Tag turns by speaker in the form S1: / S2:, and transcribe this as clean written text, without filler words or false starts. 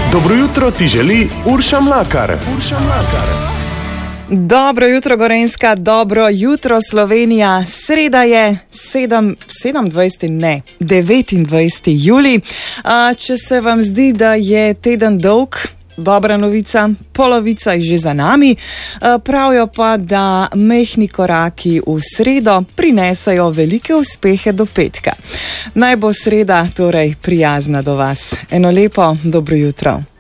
S1: Dobro jutro ti želi Urša Mlakar.
S2: Dobro jutro Gorenjska, dobro jutro Slovenija. Sreda je 29. julij. Če se vam zdi, da je teden dolg, dobra novica, polovica je že za nami. Pravijo pa, da mehni koraki v sredo prinesajo velike uspehe do petka. Naj bo sreda torej prijazna do vas. Eno lepo dobro jutro.